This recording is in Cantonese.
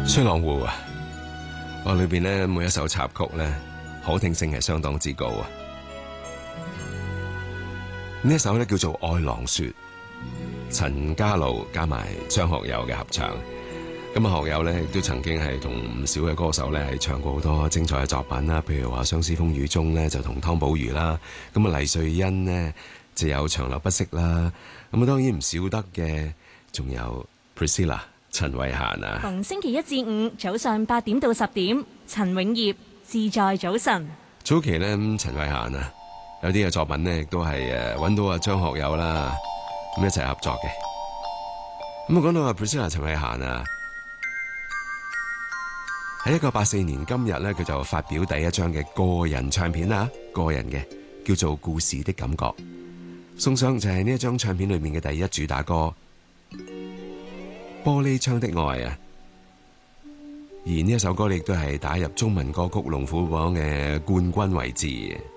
吹浪湖啊，裏邊咧每一首插曲咧，可聽性係相當之高啊！呢一首咧叫做《愛狼說》，陳家路加埋張學友嘅合唱。咁啊，學友咧亦都曾經係同唔少嘅歌手咧係唱過好多精彩嘅作品啦，譬如話《相思風雨中》咧就同湯寶如啦，咁啊黎瑞恩呢就有《長流不息》啦，咁啊當然唔少得嘅，仲有 Priscilla 陳慧嫻啊。 逢星期一至五早上8點到10點，陳永業自在早晨。 早期咧，陳慧嫻啊，有啲嘅作品咧亦都係揾到阿張學友啦，咁一齊合作嘅。咁啊講到阿 Priscilla 陳慧嫻啊。喺1984年今日咧，佢就發表第一張嘅個人唱片啦，個人嘅叫做《故事的感覺》，送上就係呢一張唱片裏面嘅第一主打歌《玻璃窗的愛》啊。而呢一首歌亦都係打入中文歌曲龍虎榜嘅冠軍位置。